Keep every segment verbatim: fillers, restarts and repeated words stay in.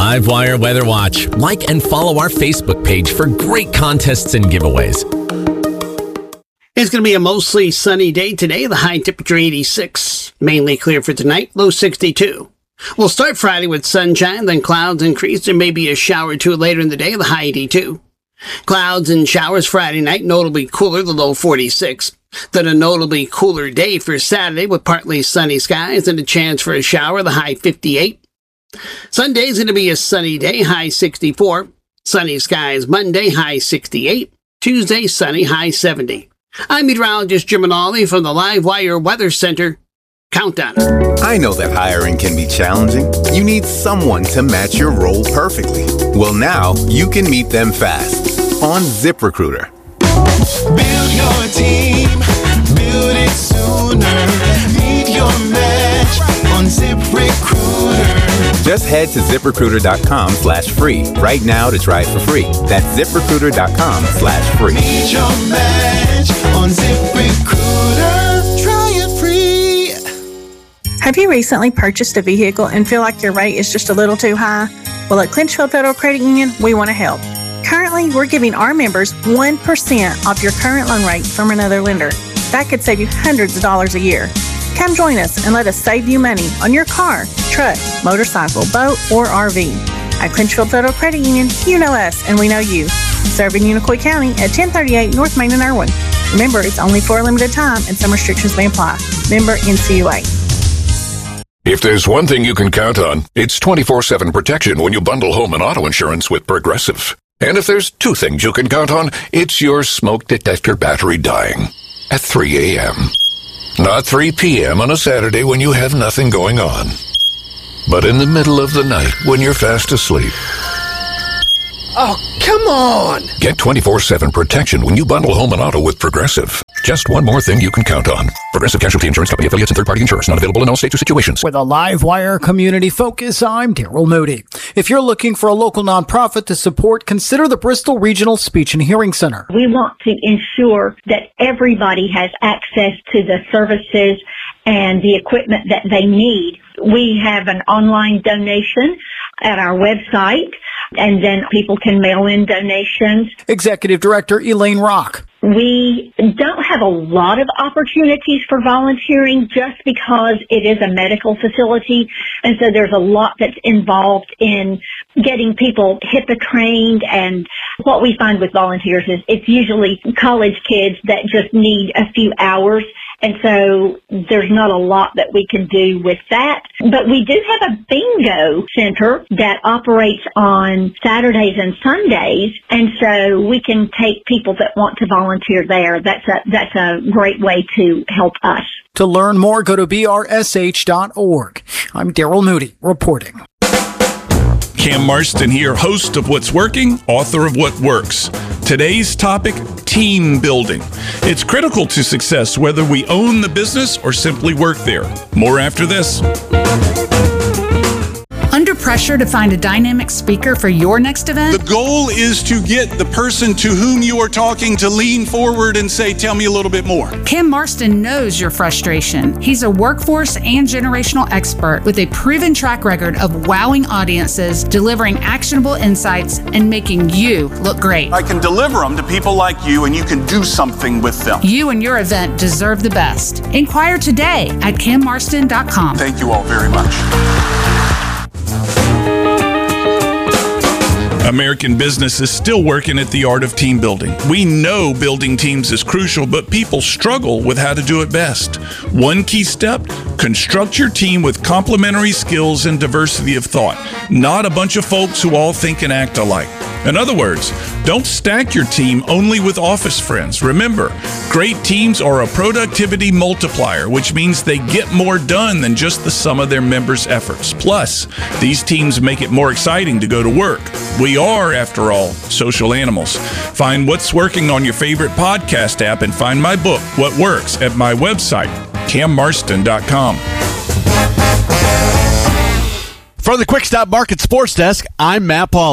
Livewire Weather Watch. Like and follow our Facebook page for great contests and giveaways. It's going to be a mostly sunny day today. The high temperature eighty-six. Mainly clear for tonight, low sixty-two. We'll start Friday with sunshine, then clouds increase. There may be a shower or two later in the day, the high eighty-two. Clouds and showers Friday night, notably cooler, the low forty-six. Then a notably cooler day for Saturday with partly sunny skies and a chance for a shower, the high fifty-eight. Sunday's going to be a sunny day, high sixty-four. Sunny skies Monday, high sixty-eight. Tuesday, sunny, high seventy. I'm meteorologist Jim Manali from the Livewire Weather Center. Countdown. I know that hiring can be challenging. You need someone to match your role perfectly. Well, now you can meet them fast on ZipRecruiter. Build your team, build it sooner. Meet your match on ZipRecruiter. Just head to ZipRecruiter.com slash free right now to try it for free. That's ZipRecruiter.com slash free. Meet your match on ZipRecruiter. Try it free. Have you recently purchased a vehicle and feel like your rate is just a little too high? Well, at Clinchfield Federal Credit Union, we want to help. Currently, we're giving our members one percent off your current loan rate from another lender. That could save you hundreds of dollars a year. Come join us and let us save you money on your car, truck, motorcycle, boat, or R V. At Clinchfield Federal Credit Union, you know us and we know you. Serving Unicoi County at ten thirty-eight North Main in Irwin. Remember, it's only for a limited time and some restrictions may apply. Member N C U A. If there's one thing you can count on, it's twenty-four seven protection when you bundle home and auto insurance with Progressive. And if there's two things you can count on, it's your smoke detector battery dying at three a.m. Not three p.m. on a Saturday when you have nothing going on, but in the middle of the night when you're fast asleep. Oh, come on! Get twenty-four seven protection when you bundle home and auto with Progressive. Just one more thing you can count on. Progressive Casualty Insurance Company affiliates and third-party insurers. Not available in all states or situations. With a Livewire community focus, I'm Daryl Moody. If you're looking for a local nonprofit to support, consider the Bristol Regional Speech and Hearing Center. We want to ensure that everybody has access to the services and the equipment that they need. We have an online donation at our website, and then people can mail in donations. Executive Director Elaine Rock. We don't have a lot of opportunities for volunteering just because it is a medical facility, and so there's a lot that's involved in getting people HIPAA trained, and what we find with volunteers is it's usually college kids that just need a few hours. And so there's not a lot that we can do with that. But we do have a bingo center that operates on Saturdays and Sundays. And so we can take people that want to volunteer there. That's a, that's a great way to help us. To learn more, go to B R S H dot org. I'm Daryl Moody reporting. Cam Marston here, host of What's Working, author of What Works. Today's topic, team building. It's critical to success whether we own the business or simply work there. More after this. Under pressure to find a dynamic speaker for your next event? The goal is to get the person to whom you are talking to lean forward and say, tell me a little bit more. Cam Marston knows your frustration. He's a workforce and generational expert with a proven track record of wowing audiences, delivering actionable insights, and making you look great. I can deliver them to people like you, and you can do something with them. You and your event deserve the best. Inquire today at cam marston dot com. Thank you all very much. American business is still working at the art of team building. We know building teams is crucial, but people struggle with how to do it best. One key step, construct your team with complementary skills and diversity of thought, not a bunch of folks who all think and act alike. In other words, don't stack your team only with office friends. Remember, great teams are a productivity multiplier, which means they get more done than just the sum of their members' efforts. Plus, these teams make it more exciting to go to work. We are, after all, social animals. Find What's Working on your favorite podcast app and find my book, What Works, at my website, cam marston dot com. From the Quick Stop Market Sports Desk, I'm Matt Pauley.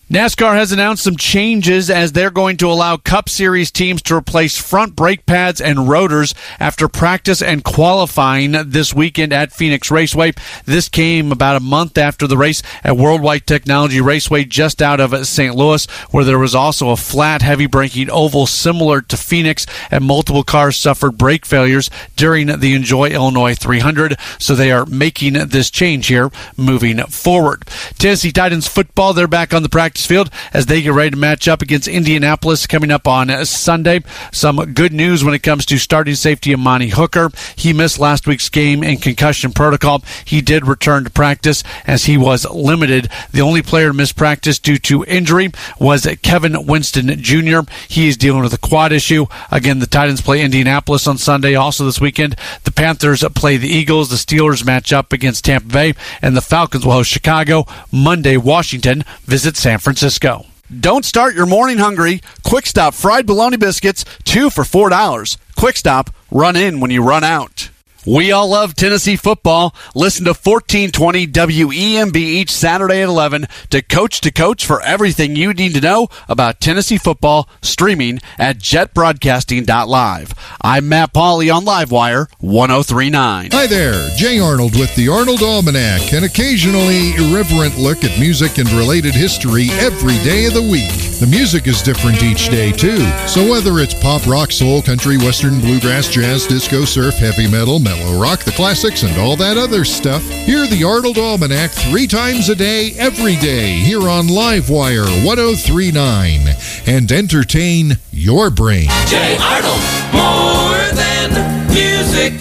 NASCAR has announced some changes as they're going to allow Cup Series teams to replace front brake pads and rotors after practice and qualifying this weekend at Phoenix Raceway. This came about a month after the race at Worldwide Technology Raceway just out of Saint Louis, where there was also a flat, heavy braking oval similar to Phoenix, and multiple cars suffered brake failures during the Enjoy Illinois three hundred. So they are making this change here moving forward. Tennessee Titans football, they're back on the practice field as they get ready to match up against Indianapolis coming up on Sunday. Some good news when it comes to starting safety Amani Hooker. He missed last week's game in concussion protocol. He did return to practice as he was limited. The only player to miss practice due to injury was Kevin Winston Junior He is dealing with a quad issue. Again, the Titans play Indianapolis on Sunday. Also this weekend, the Panthers play the Eagles. The Steelers match up against Tampa Bay, and the Falcons will host Chicago. Monday, Washington visits San Francisco. Don't start your morning hungry. Quick Stop fried bologna biscuits, two for four dollars. Quick Stop, run in when you run out. We all love Tennessee football. Listen to fourteen twenty W E M B each Saturday at eleven to Coach to Coach for everything you need to know about Tennessee football, streaming at jet broadcasting dot live. I'm Matt Pauley on Livewire one oh three point nine. Hi there, Jay Arnold with the Arnold Almanac, an occasionally irreverent look at music and related history every day of the week. The music is different each day, too. So whether it's pop, rock, soul, country, western, bluegrass, jazz, disco, surf, heavy metal, mellow rock, the classics, and all that other stuff, hear the Arnold Almanac three times a day, every day, here on Livewire one oh three point nine. And entertain your brain. Jay Arnold, more than music.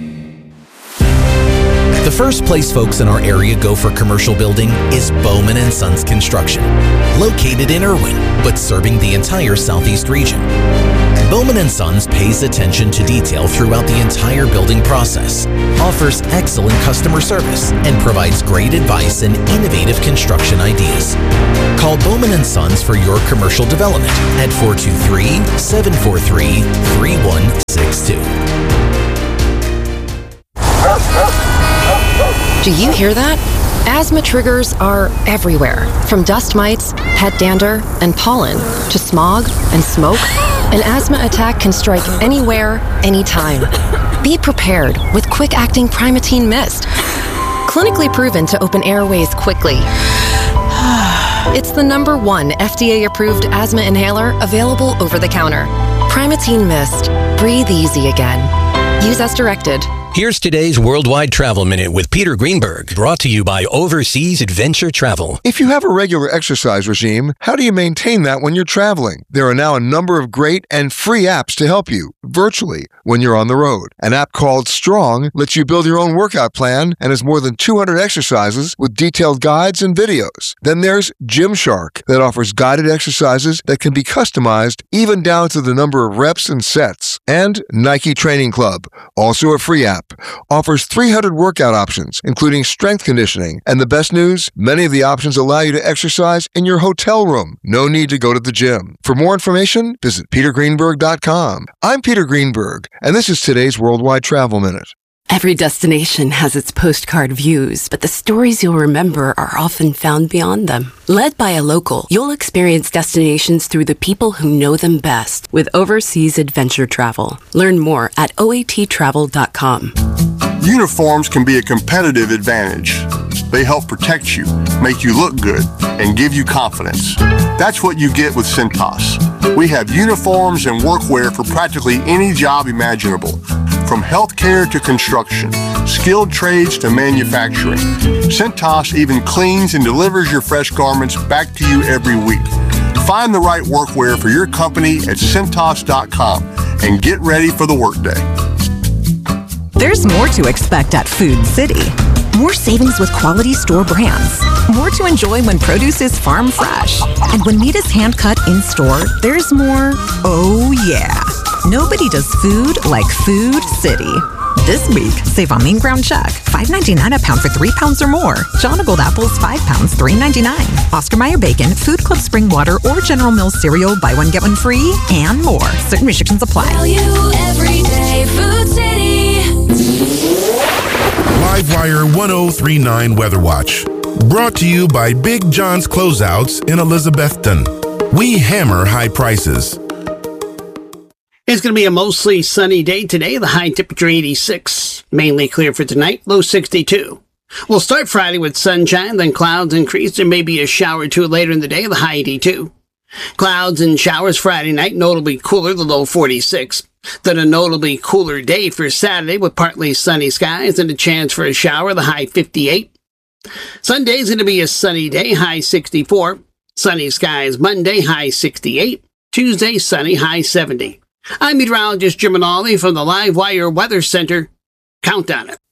The first place folks in our area go for commercial building is Bowman and Sons Construction, located in Irwin, but serving the entire southeast region. Bowman and Sons pays attention to detail throughout the entire building process, offers excellent customer service, and provides great advice and innovative construction ideas. Call Bowman and Sons for your commercial development at four two three, seven four three, three one six two. Do you hear that? Asthma triggers are everywhere, from dust mites, head dander, and pollen, to smog and smoke. An asthma attack can strike anywhere, anytime. Be prepared with quick-acting Primatene Mist. Clinically proven to open airways quickly. It's the number one F D A-approved asthma inhaler available over the counter. Primatene Mist. Breathe easy again. Use as directed. Here's today's Worldwide Travel Minute with Peter Greenberg, brought to you by Overseas Adventure Travel. If you have a regular exercise regime, how do you maintain that when you're traveling? There are now a number of great and free apps to help you, virtually, when you're on the road. An app called Strong lets you build your own workout plan and has more than two hundred exercises with detailed guides and videos. Then there's Gymshark that offers guided exercises that can be customized even down to the number of reps and sets. And Nike Training Club, also a free app, offers three hundred workout options, including strength conditioning. And the best news, many of the options allow you to exercise in your hotel room. No need to go to the gym. For more information, visit peter greenberg dot com. I'm Peter Greenberg, and this is today's Worldwide Travel Minute. Every destination has its postcard views, but the stories you'll remember are often found beyond them. Led by a local, you'll experience destinations through the people who know them best with Overseas Adventure Travel. Learn more at O A T travel dot com. Uniforms can be a competitive advantage. They help protect you, make you look good, and give you confidence. That's what you get with Cintas. We have uniforms and workwear for practically any job imaginable. From healthcare to construction, skilled trades to manufacturing, Cintas even cleans and delivers your fresh garments back to you every week. Find the right workwear for your company at Cintas dot com and get ready for the workday. There's more to expect at Food City. More savings with quality store brands. More to enjoy when produce is farm fresh. And when meat is hand cut in store, there's more, oh yeah. Nobody does food like Food City. This week, save on mean ground chuck, five ninety-nine a pound for three pounds or more. John Gold apples, five pounds, three ninety-nine. Oscar Mayer bacon, Food Club spring water, or General Mills cereal, buy one, get one free, and more. Certain restrictions apply. Value every day, Food City. Livewire one oh three point nine Weather Watch. Brought to you by Big John's Closeouts in Elizabethton. We hammer high prices. It's going to be a mostly sunny day today. The high temperature eighty-six. Mainly clear for tonight, low sixty-two. We'll start Friday with sunshine, then clouds increase. There may be a shower or two later in the day, the high eighty-two. Clouds and showers Friday night, notably cooler, the low forty-six. Then a notably cooler day for Saturday with partly sunny skies and a chance for a shower, the high fifty-eight. Sunday's going to be a sunny day, high sixty-four. Sunny skies Monday, high sixty-eight. Tuesday, sunny, high seventy. I'm meteorologist Jim Manali from the Livewire Weather Center. Count on it.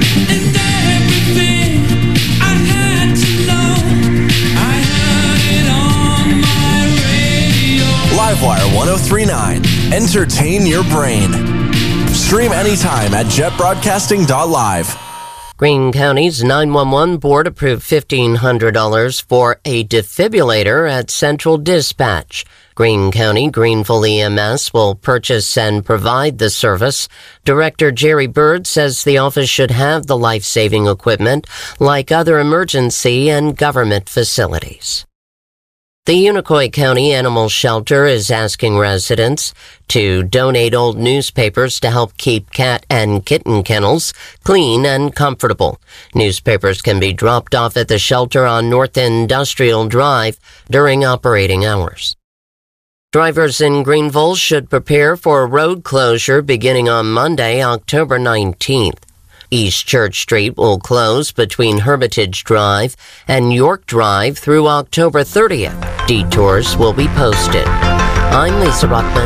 Livewire one oh three point nine. Entertain your brain. Stream anytime at jet broadcasting dot live. Greene County's nine one one board approved fifteen hundred dollars for a defibrillator at Central Dispatch. Greene County Greenville E M S will purchase and provide the service. Director Jerry Bird says the office should have the life-saving equipment like other emergency and government facilities. The Unicoi County Animal Shelter is asking residents to donate old newspapers to help keep cat and kitten kennels clean and comfortable. Newspapers can be dropped off at the shelter on North Industrial Drive during operating hours. Drivers in Greenville should prepare for a road closure beginning on Monday, October nineteenth. East Church Street will close between Hermitage Drive and York Drive through October thirtieth. Detours will be posted. I'm Lisa Rockman.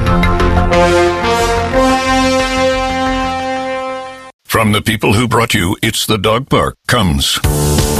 From the people who brought you It's the Dog Park comes